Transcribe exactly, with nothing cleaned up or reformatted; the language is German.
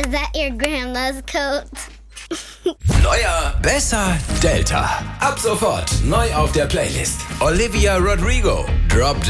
Is that your grandma's coat? Neuer, besser, Delta. Ab sofort neu auf der Playlist. Olivia Rodrigo, Drop